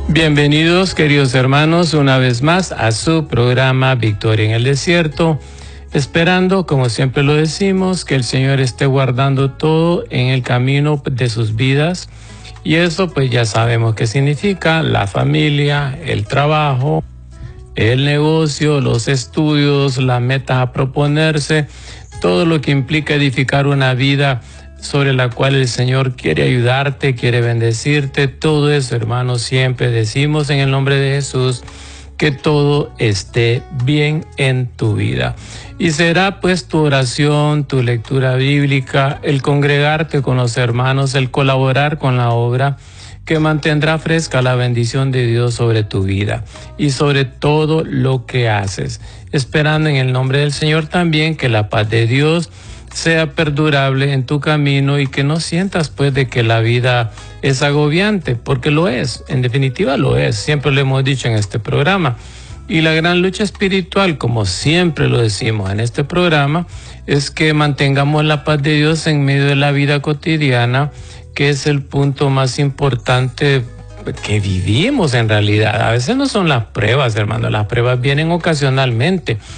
Bienvenidos, queridos hermanos, una vez más a su programa Victoria en el Desierto, esperando, como siempre lo decimos, que el Señor esté guardando todo en el camino de sus vidas. Y eso pues ya sabemos qué significa: la familia, el trabajo, el negocio, los estudios, las metas a proponerse, todo lo que implica edificar una vida sobre la cual el Señor quiere ayudarte, quiere bendecirte. Todo eso, hermanos, siempre decimos en el nombre de Jesús, que todo esté bien en tu vida. Y será pues tu oración, tu lectura bíblica, el congregarte con los hermanos, el colaborar con la obra, que mantendrá fresca la bendición de Dios sobre tu vida y sobre todo lo que haces. Esperando en el nombre del Señor también que la paz de Dios sea perdurable en tu camino y que no sientas pues de que la vida es agobiante, porque lo es, en definitiva lo es, siempre lo hemos dicho en este programa. Y la gran lucha espiritual, como siempre lo decimos en este programa, es que mantengamos la paz de Dios en medio de la vida cotidiana, que es el punto más importante que vivimos en realidad. A veces no son las pruebas, hermano, las pruebas vienen ocasionalmente.